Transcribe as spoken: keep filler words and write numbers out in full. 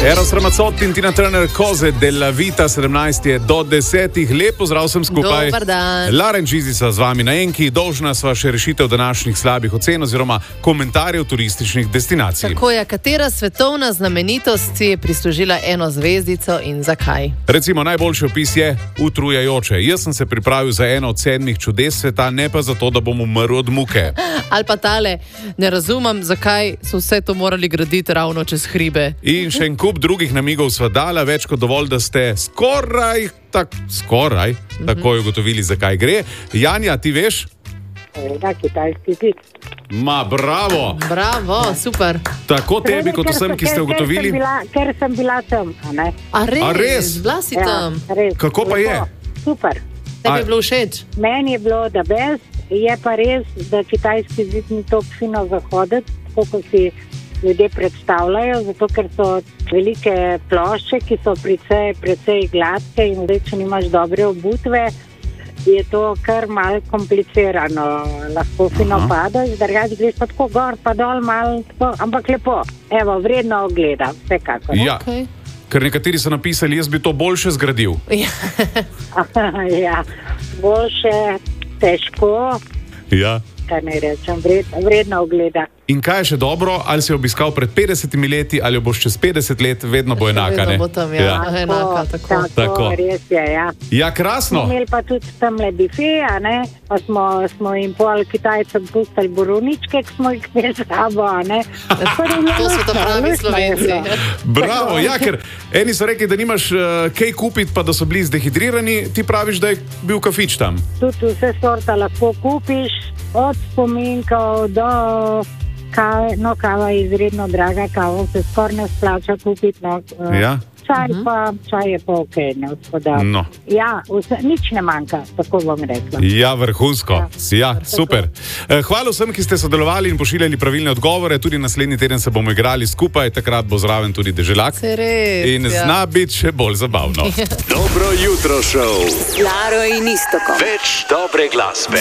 Eros Ramazzotti in Tina Turner, Cose della vita, sedemnajst je do desetih. Lep pozdrav vsem skupaj. Dobar dan. Laren Čizica z vami na Enki. Dolžna sva še rešitev današnjih slabih ocen oziroma komentarjev turističnih destinacij. Tako je, katera svetovna znamenitost si je prislužila eno zvezdico in zakaj? Recimo, najboljši opis je utrujajoče. Jaz sem se pripravil za eno od sedmih čudes sveta, ne pa zato, da bom umrl od muke. Ali pa tale, ne razumem, zakaj so vse to morali graditi ravno čez hribe. In še en kup drugih namigov sva dala, več kot dovolj, da ste skoraj, tak, skoraj mm-hmm. takoj ugotovili, zakaj gre. Janja, ti veš? Da, kitajski zid. Ma, bravo! Bravo, super. Tako tebi, kot vsem, ki ste ugotovili. Ker sem bila, ker sem bila tam, a ne? A res? A res? Bila si tam? Ja, res. Kako pa je? Super. Tebi je bilo všeč? Meni je bilo da best, je pa res, da kitajski zid ni tako fino zahoditi, tako kot si ljudje predstavljajo, zato ker so velike plošče, ki so precej, precej gladke in zdaj, če nimaš dobre obutve, je to kar malo komplicirano. Lahko fino Aha. padaš, drugače greš pa tako gor, pa dol malo, tako, ampak lepo. Evo, vredno ogleda, vsekako. Ja, okay. Ker nekateri so napisali, jaz bi to boljše zgradil. Ja, boljše, težko. Ja. Kaj ne rečem, vred, vredno ogleda. In kaj je še dobro, ali si jo obiskal pred petdesetimi leti, ali jo boš čez petdeset let, vedno bo enaka, ne? Vedno bo tam, ja, ja. enaka, tako. Tako, Tako. Res je, ja. Ja, krasno. Smo imeli pa tudi tamle bifeja, ne, pa smo, smo jim pol Kitajcem pustili borovničke, ki smo jih imeli z rabo, ne. To so tam pravi Slovenci. Bravo, ja, ker eni so rekli, da nimaš uh, kaj kupiti, pa da so bili zdehidrirani, ti praviš, da je bil kafič tam. Tudi vse sorta lahko kupiš, od spominkov do kave, no kava je izredno draga, kava se skoraj ne splača kupiti, no. Uh, Ja. Čaj pa, čaj je pa okej, ne gospodar. No. Ja, vse, nič ne manjka, tako bom rekla. Ja, vrhunsko. Ja, Ja, super. Hvala vsem, ki ste sodelovali in pošiljali pravilne odgovore. Tudi naslednji teden se bomo igrali skupaj, takrat bo zraven tudi Deželak. Se res, in ja. zna biti še bolj zabavno. Dobro jutro, šov. Laro in Iztokom. Več dobre glasbe.